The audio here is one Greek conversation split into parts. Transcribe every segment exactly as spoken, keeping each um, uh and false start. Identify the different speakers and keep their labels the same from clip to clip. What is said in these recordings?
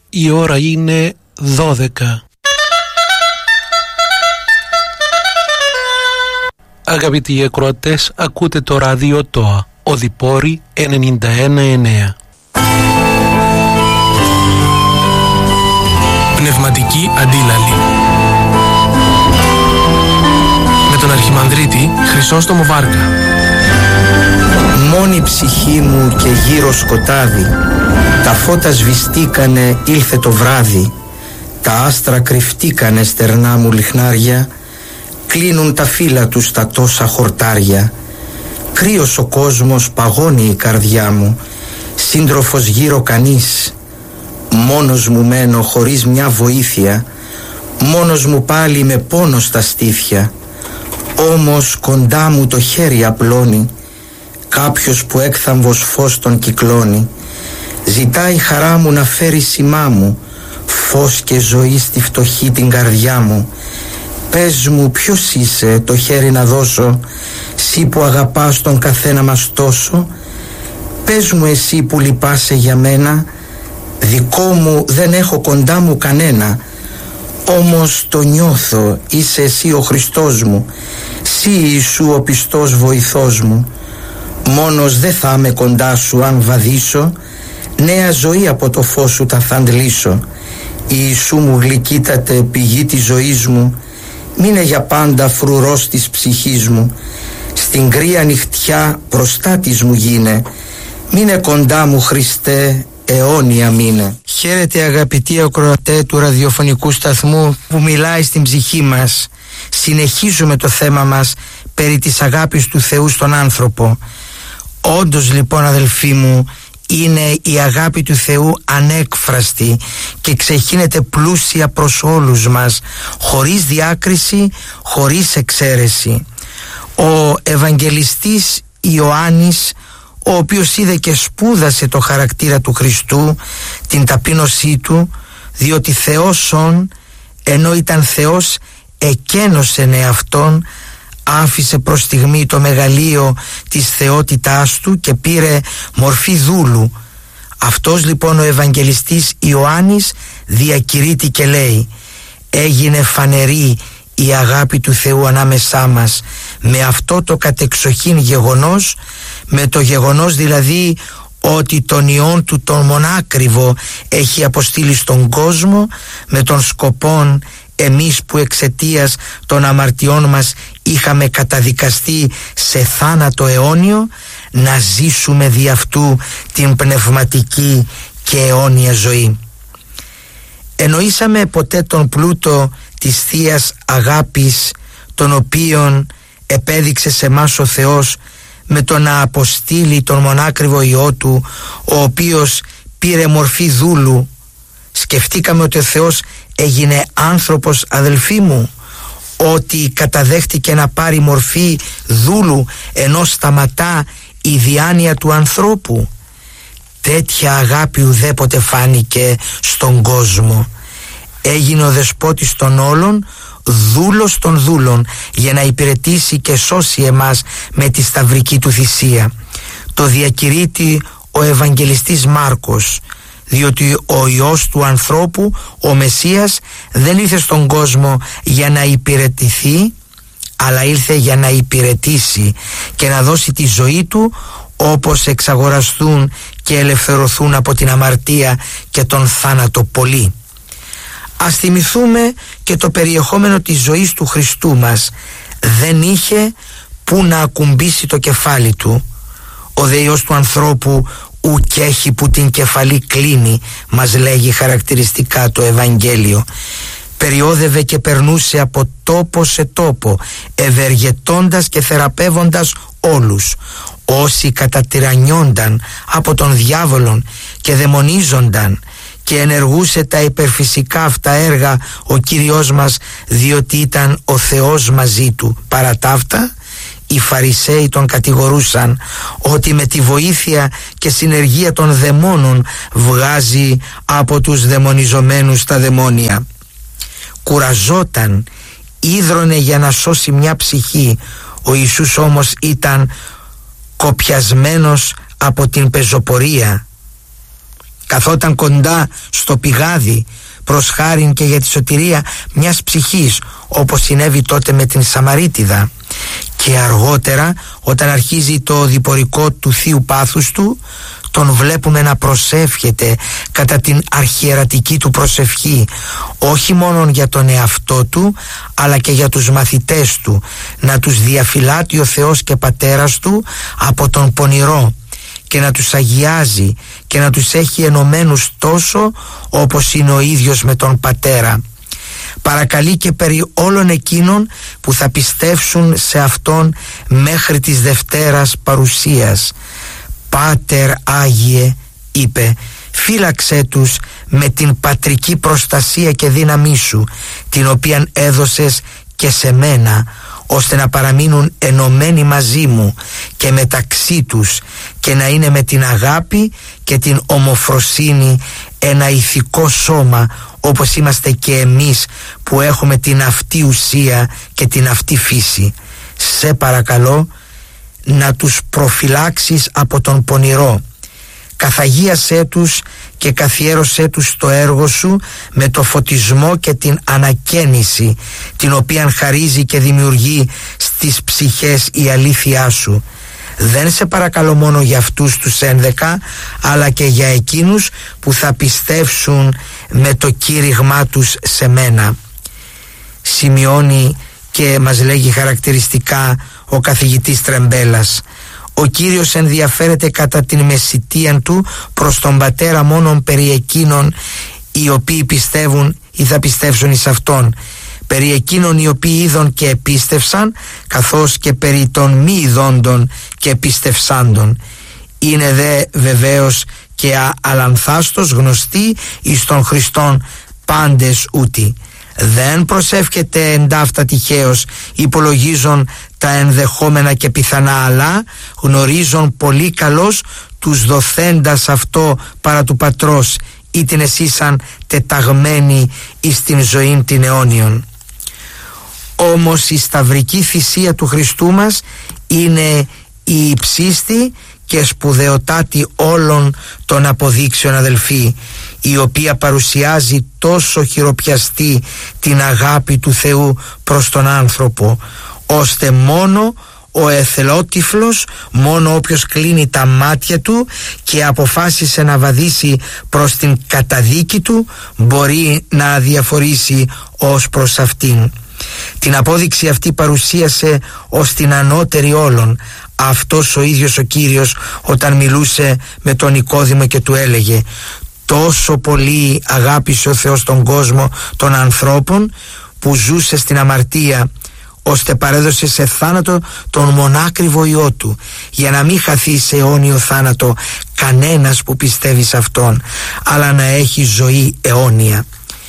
Speaker 1: Η ώρα είναι δώδεκα. Αγαπητοί ακροατές, ακούτε το ράδιο ΤΟΑ, Οδυπόρη ενενήντα ένα εννέα.
Speaker 2: Πνευματική αντίλαλη με τον Αρχιμανδρίτη Χρυσόστομο Βάρκα.
Speaker 3: Μόνη ψυχή μου και γύρω σκοτάδι, τα φώτα σβηστήκανε, ήλθε το βράδυ, τα άστρα κρυφτήκανε στερνά μου λιχνάρια, κλείνουν τα φύλλα τους τα τόσα χορτάρια. Κρύος ο κόσμος, παγώνει η καρδιά μου, σύντροφος γύρω κανείς. Μόνος μου μένω χωρίς μια βοήθεια, μόνος μου πάλι με πόνο στα στήθια. Όμως κοντά μου το χέρι απλώνει κάποιος που έκθαμβος φως τον κυκλώνει. Ζητάει χαρά μου να φέρει σημά μου, φως και ζωή στη φτωχή την καρδιά μου. Πες μου ποιος είσαι, το χέρι να δώσω, σύ που αγαπάς τον καθένα μας τόσο. Πες μου εσύ που λυπάσαι για μένα, δικό μου δεν έχω κοντά μου κανένα. Όμως το νιώθω, είσαι εσύ ο Χριστός μου, σύ Ιησού ο πιστός βοηθός μου. Μόνος δεν θα είμαι κοντά σου αν βαδίσω, νέα ζωή από το φως σου τα θα αντλήσω. Ιησού μου γλυκύτατε πηγή της ζωής μου, μείνε για πάντα φρουρός της ψυχής μου. Στην κρύα νυχτιά προστάτης μου γίνε, μείνε κοντά μου Χριστέ, αιώνια μείνε. Χαίρετε αγαπητοί ακροατέ του ραδιοφωνικού σταθμού που μιλάει στην ψυχή μας. Συνεχίζουμε το θέμα μας περί της αγάπης του Θεού στον άνθρωπο. Όντως λοιπόν αδελφοί μου, είναι η αγάπη του Θεού ανέκφραστη και ξεχύνεται πλούσια προς όλους μας, χωρίς διάκριση, χωρίς εξαίρεση. Ο Ευαγγελιστής Ιωάννης, ο οποίος είδε και σπούδασε το χαρακτήρα του Χριστού, την ταπείνωσή του, διότι Θεός ον, ενώ ήταν Θεός, εκένωσεν εαυτόν, άφησε προς στιγμή το μεγαλείο της θεότητάς του και πήρε μορφή δούλου. Αυτός λοιπόν ο Ευαγγελιστής Ιωάννης διακηρύττει και λέει: έγινε φανερή η αγάπη του Θεού ανάμεσά μας με αυτό το κατεξοχήν γεγονός, με το γεγονός δηλαδή ότι τον Υιόν του τον μονάκριβο έχει αποστείλει στον κόσμο, με τον σκοπόν εμείς που εξαιτίας των αμαρτιών μας είχαμε καταδικαστεί σε θάνατο αιώνιο, να ζήσουμε δι' αυτού την πνευματική και αιώνια ζωή. Εννοήσαμε ποτέ τον πλούτο της Θείας Αγάπης, τον οποίον επέδειξε σε μας ο Θεός με το να αποστείλει τον μονάκριβο Υιό του, ο οποίος πήρε μορφή δούλου. Σκεφτήκαμε ότι ο Θεός έγινε άνθρωπος, αδελφοί μου, ότι καταδέχτηκε να πάρει μορφή δούλου ενώ σταματά η διάνοια του ανθρώπου. Τέτοια αγάπη ουδέποτε φάνηκε στον κόσμο. Έγινε ο δεσπότης των όλων, δούλος των δούλων, για να υπηρετήσει και σώσει εμάς με τη σταυρική του θυσία. Το διακηρύττει ο Ευαγγελιστής Μάρκος, διότι ο Υιός του ανθρώπου, ο Μεσσίας, δεν ήρθε στον κόσμο για να υπηρετηθεί, αλλά ήρθε για να υπηρετήσει και να δώσει τη ζωή του, όπως εξαγοραστούν και ελευθερωθούν από την αμαρτία και τον θάνατο πολλοί. Ας θυμηθούμε και το περιεχόμενο της ζωής του Χριστού μας. Δεν είχε που να ακουμπήσει το κεφάλι του. Ο δε Υιός του ανθρώπου ουκ έχει που την κεφαλή κλείνει, μας λέγει χαρακτηριστικά το Ευαγγέλιο. Περιόδευε και περνούσε από τόπο σε τόπο, ευεργετώντας και θεραπεύοντας όλους. Όσοι κατατυραννιόνταν από τον διάβολον και δαιμονίζονταν, και ενεργούσε τα υπερφυσικά αυτά έργα ο Κύριος μας, διότι ήταν ο Θεός μαζί του. Παρά ταύτα, οι Φαρισαίοι τον κατηγορούσαν ότι με τη βοήθεια και συνεργεία των δαιμόνων βγάζει από τους δαιμονιζομένους τα δαιμόνια. Κουραζόταν, ίδρωνε για να σώσει μια ψυχή. Ο Ιησούς όμως ήταν κοπιασμένος από την πεζοπορία. καθόταν κοντά στο πηγάδι προς χάριν και για τη σωτηρία μιας ψυχής, όπως συνέβη τότε με την Σαμαρίτιδα. Και αργότερα, όταν αρχίζει το διπορικό του θείου πάθους του, τον βλέπουμε να προσεύχεται κατά την αρχιερατική του προσευχή, όχι μόνο για τον εαυτό του αλλά και για τους μαθητές του, να τους διαφυλάτει ο Θεός και Πατέρας του από τον πονηρό και να τους αγιάζει και να τους έχει ενωμένους τόσο όπως είναι ο ίδιος με τον Πατέρα. Παρακαλεί και περί όλων εκείνων που θα πιστεύσουν σε Αυτόν μέχρι της Δευτέρας παρουσίας. «Πάτερ Άγιε», είπε, «φύλαξέ τους με την πατρική προστασία και δύναμή σου, την οποίαν έδωσες και σε μένα, ώστε να παραμείνουν ενωμένοι μαζί μου και μεταξύ τους και να είναι με την αγάπη και την ομοφροσύνη ένα ηθικό σώμα, όπως είμαστε και εμείς που έχουμε την αυτή ουσία και την αυτή φύση. Σε παρακαλώ να τους προφυλάξεις από τον πονηρό. Καθαγίασέ τους και καθιέρωσέ τους στο έργο σου με το φωτισμό και την ανακαίνιση, την οποία χαρίζει και δημιουργεί στις ψυχές η αλήθειά σου. Δεν σε παρακαλώ μόνο για αυτούς τους ένδεκα, αλλά και για εκείνους που θα πιστεύσουν με το κήρυγμά τους σε μένα». Σημειώνει και μας λέγει χαρακτηριστικά ο καθηγητής Τρεμπέλας: «Ο Κύριος ενδιαφέρεται κατά την μεσιτεία του προς τον Πατέρα μόνον περί εκείνων οι οποίοι πιστεύουν ή θα πιστεύσουν εις Αυτόν, περί εκείνων οι οποίοι είδον και επίστευσαν, καθώς και περί των μη ειδόντων και επίστευσάντων. Είναι δε βεβαίως και αλανθάστος γνωστή εις των Χριστών πάντες ούτι. Δεν προσεύχεται εντάφτα τυχαίως, υπολογίζον τα ενδεχόμενα και πιθανά, αλλά γνωρίζον πολύ καλώς τους δοθέντας αυτό παρά του Πατρός, ή την εσύσαν τεταγμένοι εις την ζωήν την αιώνιον». Όμως η σταυρική θυσία του Χριστού μας είναι η υψίστη και σπουδαιοτάτη όλων των αποδείξεων, αδελφοί, η οποία παρουσιάζει τόσο χειροπιαστή την αγάπη του Θεού προς τον άνθρωπο, ώστε μόνο ο εθελότυφλος, μόνο όποιος κλείνει τα μάτια του και αποφάσισε να βαδίσει προς την καταδίκη του, μπορεί να αδιαφορήσει ως προς αυτήν. Την απόδειξη αυτή παρουσίασε ως την ανώτερη όλων αυτός ο ίδιος ο Κύριος, όταν μιλούσε με τον Νικόδημο και του έλεγε: «Τόσο πολύ αγάπησε ο Θεός τον κόσμο των ανθρώπων που ζούσε στην αμαρτία, ώστε παρέδωσε σε θάνατο τον μονάκριβο Υιό του, για να μην χαθεί σε αιώνιο θάνατο κανένας που πιστεύει σε Αυτόν, αλλά να έχει ζωή αιώνια».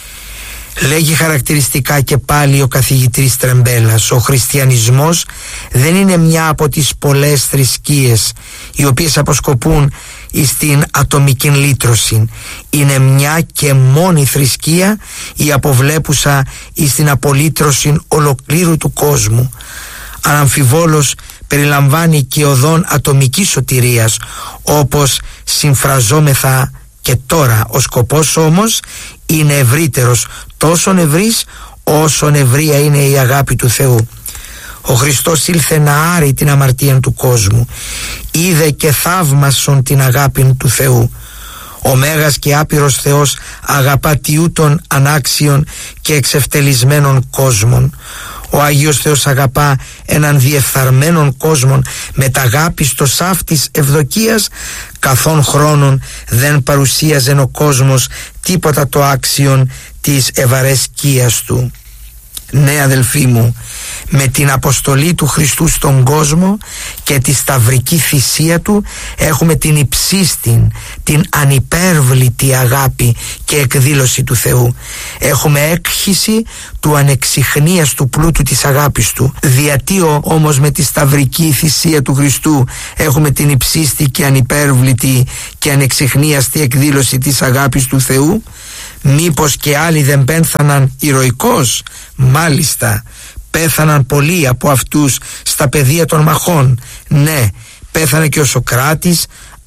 Speaker 3: Λέγει χαρακτηριστικά και πάλι ο καθηγητής Τρεμπέλας: «Ο χριστιανισμός δεν είναι μια από τις πολλές θρησκείες οι οποίες αποσκοπούν στην ατομική λύτρωση. Είναι μια και μόνη θρησκεία, η αποβλέπουσα στην απολύτρωση ολοκλήρου του κόσμου. Αναμφιβόλως περιλαμβάνει και οδόν ατομικής σωτηρίας, όπως συμφραζόμεθα και τώρα. Ο σκοπός όμως είναι ευρύτερος, τόσο ευρύς όσον ευρεία είναι η αγάπη του Θεού. Ο Χριστός ήλθε να άρει την αμαρτία του κόσμου, είδε και θαύμασον την αγάπη του Θεού. Ο Μέγας και άπειρος Θεός αγαπά τιούτων ανάξιων και εξευτελισμένων κόσμων. Ο Άγιος Θεός αγαπά έναν διεφθαρμένον κόσμον με τα αγάπη στο σάφτης ευδοκίας, καθόν χρόνων δεν παρουσίαζε ο κόσμος τίποτα το άξιον της ευαρέσκειας του. Ναι, αδελφοί μου, με την αποστολή του Χριστού στον κόσμο και τη σταυρική θυσία του έχουμε την υψίστην, την ανυπέρβλητη αγάπη και εκδήλωση του Θεού. Έχουμε έκχυση του ανεξιχνίαστου πλούτου της αγάπης του. Διατί όμως με τη σταυρική θυσία του Χριστού έχουμε την υψίστη και ανυπέρβλητη και ανεξιχνίαστη εκδήλωση της αγάπης του Θεού? Μήπως και άλλοι δεν πέθαναν ηρωικώς? Μάλιστα, πέθαναν πολλοί από αυτούς στα πεδία των μαχών. Ναι, πέθανε και ο Σοκράτης,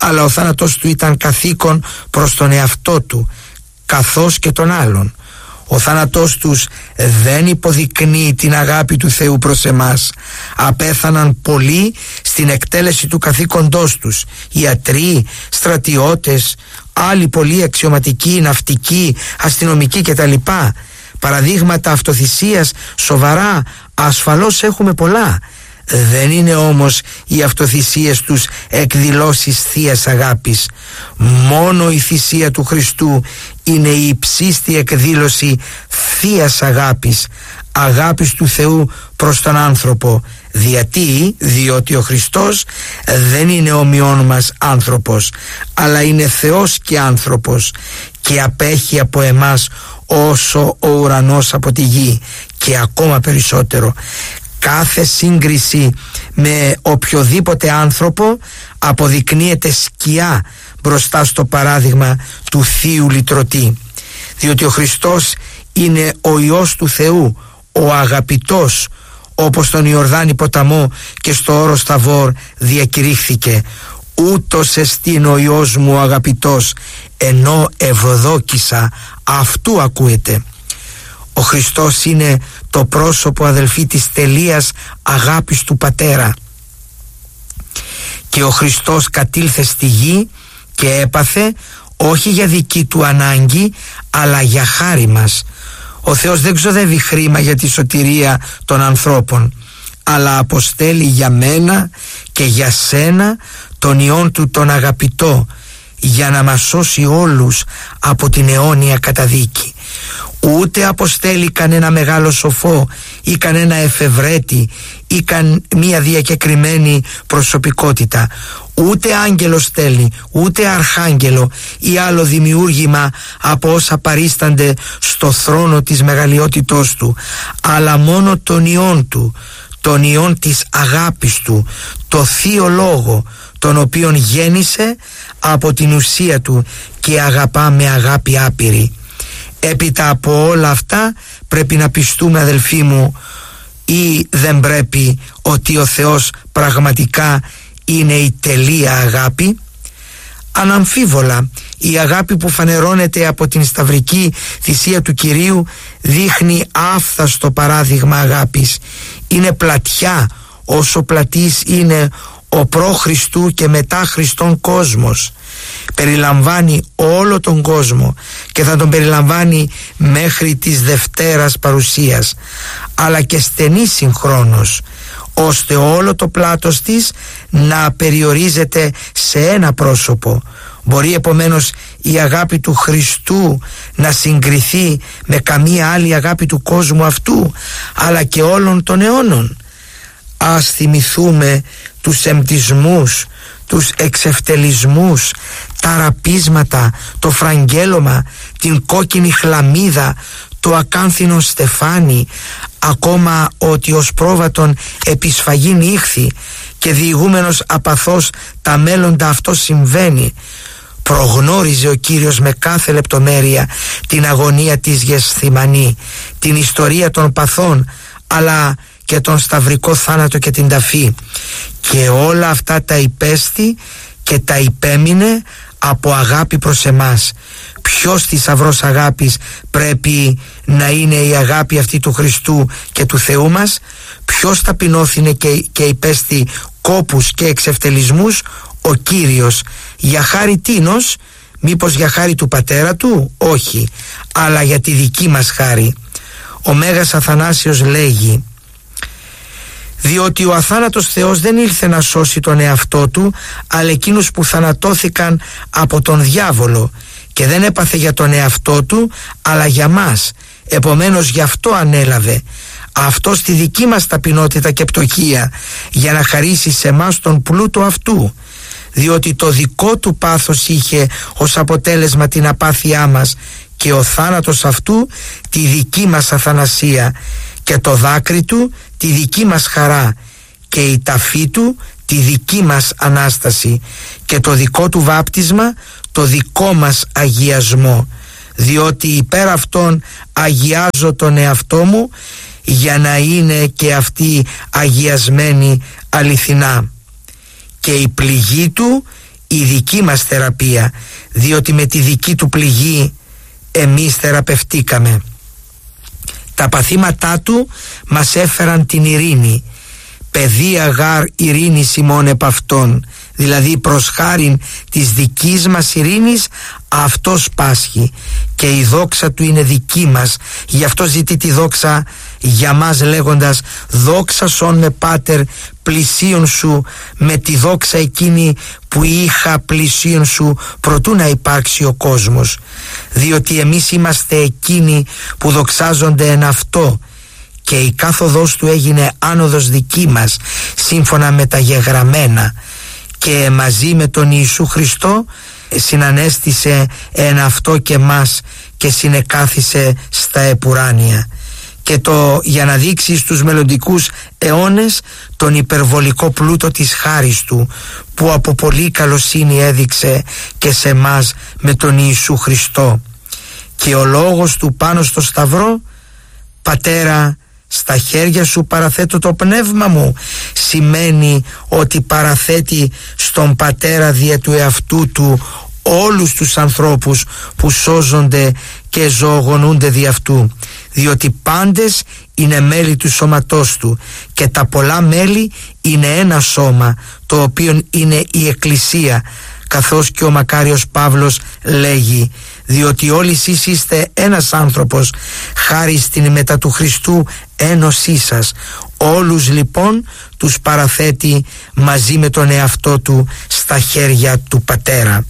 Speaker 3: αλλά ο θάνατος του ήταν καθήκον προς τον εαυτό του καθώς και τον άλλον. Ο θάνατός τους δεν υποδεικνύει την αγάπη του Θεού προς εμάς. Απέθαναν πολλοί στην εκτέλεση του καθήκοντός τους, ιατροί, στρατιώτες, άλλοι πολλοί αξιωματικοί, ναυτικοί, αστυνομικοί κτλ. Παραδείγματα αυτοθυσίας σοβαρά ασφαλώς έχουμε πολλά. Δεν είναι όμως οι αυτοθυσίες τους εκδηλώσεις θείας αγάπης. Μόνο η θυσία του Χριστού είναι η υψίστη εκδήλωση θείας αγάπης, αγάπης του Θεού προς τον άνθρωπο. Γιατί, διότι ο Χριστός δεν είναι ομοιόν μας άνθρωπος, αλλά είναι Θεός και άνθρωπος και απέχει από εμάς όσο ο ουρανός από τη γη και ακόμα περισσότερο. Κάθε σύγκριση με οποιοδήποτε άνθρωπο αποδεικνύεται σκιά μπροστά στο παράδειγμα του Θείου Λυτρωτή, διότι ο Χριστός είναι ο Υιός του Θεού, ο αγαπητός, όπως στον Ιορδάνη ποταμό και στο όρος Ταβόρ διακηρύχθηκε: ούτως εστίν ο Υιός μου ο αγαπητός, ενώ ευδόκησα. Αυτού ακούεται. Ο Χριστός είναι το πρόσωπο, αδελφοί, της τελείας αγάπης του Πατέρα, και ο Χριστός κατήλθε στη γη και έπαθε όχι για δική του ανάγκη, αλλά για χάρη μας. Ο Θεός δεν ξοδεύει χρήμα για τη σωτηρία των ανθρώπων, αλλά αποστέλει για μένα και για σένα τον Υιόν του τον αγαπητό, για να μας σώσει όλους από την αιώνια καταδίκη. Ούτε αποστέλει κανένα μεγάλο σοφό ή κανένα εφευρέτη ή καν μία διακεκριμένη προσωπικότητα, ούτε άγγελο στέλνει, ούτε αρχάγγελο ή άλλο δημιούργημα από όσα παρίστανται στο θρόνο της μεγαλειότητός του, αλλά μόνο τον Υιόν του, τον Υιόν της αγάπης του, το Θείο Λόγο, τον οποίον γέννησε από την ουσία του και αγαπά με αγάπη άπειρη. Έπειτα από όλα αυτά πρέπει να πιστούμε, αδελφοί μου, ή δεν πρέπει, ότι ο Θεός πραγματικά είναι η τελεία αγάπη? Αναμφίβολα η αγάπη που φανερώνεται από την σταυρική θυσία του Κυρίου δείχνει άφθαστο παράδειγμα αγάπης. Είναι πλατιά όσο πλατής είναι ο προ-Χριστού και μετά Χριστόν κόσμος. Περιλαμβάνει όλο τον κόσμο και θα τον περιλαμβάνει μέχρι της Δευτέρας παρουσίας, αλλά και στενή συγχρόνως, ώστε όλο το πλάτος της να περιορίζεται σε ένα πρόσωπο. Μπορεί επομένως η αγάπη του Χριστού να συγκριθεί με καμία άλλη αγάπη του κόσμου αυτού, αλλά και όλων των αιώνων. Ας θυμηθούμε τους εμπτισμούς, τους εξευτελισμούς, τα ραπίσματα, το φραγγέλωμα, την κόκκινη χλαμίδα, το ακάνθινο στεφάνι, ακόμα ότι ως πρόβατον επισφαγήν ήχθη και διηγούμενος απαθώς τα μέλλοντα αυτό συμβαίνει. Προγνώριζε ο Κύριος με κάθε λεπτομέρεια την αγωνία της Γεσθημανή, την ιστορία των παθών, αλλά και τον σταυρικό θάνατο και την ταφή, και όλα αυτά τα υπέστη και τα υπέμεινε από αγάπη προς εμάς. Ποιος θησαυρός αγάπης πρέπει να είναι η αγάπη αυτή του Χριστού και του Θεού μας? Ποιος ταπεινώθηνε και, και υπέστη κόπους και εξευτελισμούς? Ο Κύριος. Για χάρη τίνος? Μήπως για χάρη του Πατέρα του? Όχι, αλλά για τη δική μας χάρη. Ο Μέγας Αθανάσιος λέγει: διότι ο αθάνατος Θεός δεν ήλθε να σώσει τον εαυτό του, αλλά εκείνους που θανατώθηκαν από τον διάβολο, και δεν έπαθε για τον εαυτό του, αλλά για μας. Επομένως γι' αυτό ανέλαβε αυτό στη δική μας ταπεινότητα και πτωχία, για να χαρίσει σε μας τον πλούτο αυτού. Διότι το δικό του πάθος είχε ως αποτέλεσμα την απάθειά μας, και ο θάνατος αυτού τη δική μας αθανασία, και το δάκρυ του τη δική μας χαρά, και η ταφή του τη δική μας Ανάσταση, και το δικό του βάπτισμα το δικό μας αγιασμό. Διότι υπέρ αυτών αγιάζω τον εαυτό μου, για να είναι και αυτοί αγιασμένοι αληθινά. Και η πληγή του η δική μας θεραπεία, διότι με τη δική του πληγή εμείς θεραπευτήκαμε. Τα παθήματά του μας έφεραν την ειρήνη. Παιδεία γάρ ειρήνης ημών επ' αυτόν, δηλαδή προς χάριν της δικής μας ειρήνης αυτός πάσχει και η δόξα του είναι δική μας. Γι' αυτό ζητεί τη δόξα για μας λέγοντας δόξα σον με πάτερ πλησίον σου, με τη δόξα εκείνη που είχα πλησίον σου προτού να υπάρξει ο κόσμος, διότι εμείς είμαστε εκείνοι που δοξάζονται εν αυτό και η κάθοδος του έγινε άνοδος δική μας σύμφωνα με τα γεγραμμένα, και μαζί με τον Ιησού Χριστό συνανέστησε εν αυτό και μας και συνεκάθισε στα επουράνια. Και το για να δείξει στους μελλοντικούς αιώνες τον υπερβολικό πλούτο της χάρις του, που από πολύ καλοσύνη έδειξε και σε μας με τον Ιησού Χριστό. Και ο λόγος του πάνω στο σταυρό, Πατέρα, στα χέρια σου παραθέτω το πνεύμα μου, σημαίνει ότι παραθέτει στον Πατέρα δια του εαυτού του όλους τους ανθρώπους που σώζονται και ζωογονούνται δι' αυτού, διότι πάντες είναι μέλη του σώματός του και τα πολλά μέλη είναι ένα σώμα, το οποίο είναι η Εκκλησία, καθώς και ο μακάριος Παύλος λέγει, διότι όλοι εσείς είστε ένας άνθρωπος χάρη στην μετά του Χριστού ένωσή σας. Όλους λοιπόν τους παραθέτει μαζί με τον εαυτό του στα χέρια του Πατέρα.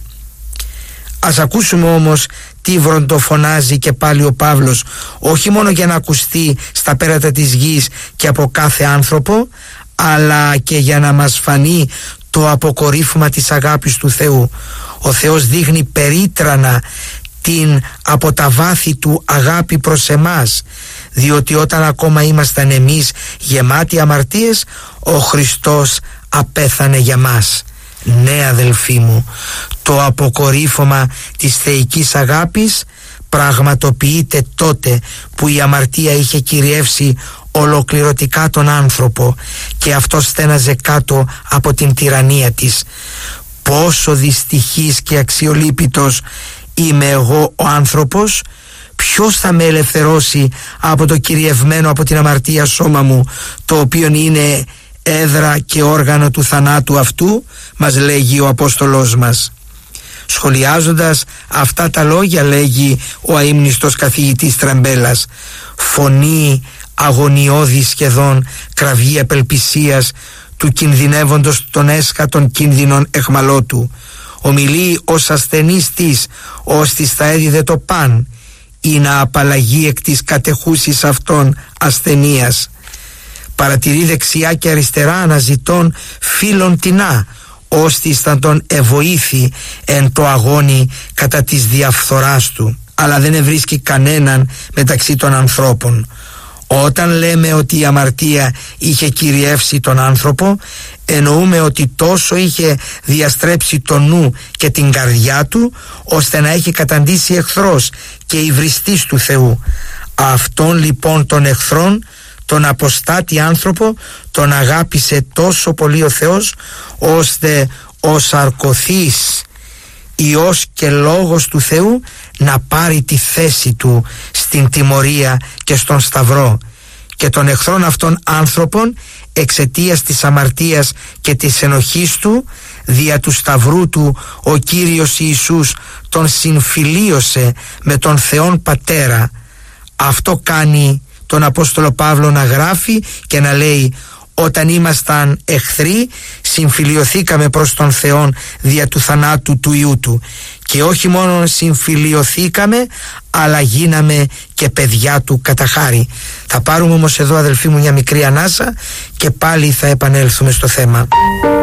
Speaker 3: Ας ακούσουμε όμως τι βροντοφωνάζει και πάλι ο Παύλος, όχι μόνο για να ακουστεί στα πέρατα της γης και από κάθε άνθρωπο, αλλά και για να μας φανεί το αποκορύφωμα της αγάπης του Θεού. Ο Θεός δείχνει περίτρανα την από τα βάθη του αγάπη προς εμάς, διότι όταν ακόμα ήμασταν εμείς γεμάτοι αμαρτίες, ο Χριστός απέθανε για μας. Ναι, αδελφοί μου, το αποκορύφωμα της θεϊκής αγάπης πραγματοποιείται τότε που η αμαρτία είχε κυριεύσει ολοκληρωτικά τον άνθρωπο και αυτός στέναζε κάτω από την τυραννία της. Πόσο δυστυχής και αξιολύπητος είμαι εγώ ο άνθρωπος! Ποιος θα με ελευθερώσει από το κυριευμένο από την αμαρτία σώμα μου, το οποίο είναι έδρα και όργανο του θανάτου αυτού, μας λέγει ο Απόστολός μας. Σχολιάζοντας αυτά τα λόγια, λέγει ο αείμνηστος καθηγητής Τραμπέλας, φωνή αγωνιώδη σχεδόν, κραυγή απελπισίας του κινδυνεύοντος των έσχατων κίνδυνων εχμαλώτου. Ομιλεί ως ασθενής της, ως της θα έδιδε το παν, ή να απαλλαγεί εκ της κατεχούσης αυτών ασθενείας. Παρατηρεί δεξιά και αριστερά αναζητών φίλων τεινά, ώστις θα τον ευοήθη εν το αγώνι κατά της διαφθοράς του, αλλά δεν ευρίσκει κανέναν μεταξύ των ανθρώπων. Όταν λέμε ότι η αμαρτία είχε κυριεύσει τον άνθρωπο, εννοούμε ότι τόσο είχε διαστρέψει το νου και την καρδιά του, ώστε να έχει καταντήσει εχθρός και υβριστής του Θεού. Αυτόν λοιπόν τον εχθρόν, τον αποστάτη άνθρωπο, τον αγάπησε τόσο πολύ ο Θεός, ώστε ο σαρκωθής Υιός και Λόγος του Θεού να πάρει τη θέση του στην τιμωρία και στον σταυρό, και των εχθρών αυτών άνθρωπων εξαιτίας της αμαρτίας και της ενοχής του δια του σταυρού του ο Κύριος Ιησούς τον συμφιλίωσε με τον Θεόν Πατέρα. Αυτό κάνει τον Απόστολο Παύλο να γράφει και να λέει, όταν ήμασταν εχθροί συμφιλιωθήκαμε προς τον Θεόν δια του θανάτου του Υιού του, και όχι μόνο συμφιλιωθήκαμε, αλλά γίναμε και παιδιά του κατά χάρη. Θα πάρουμε όμως εδώ, αδελφοί μου, μια μικρή ανάσα και πάλι θα επανέλθουμε στο θέμα.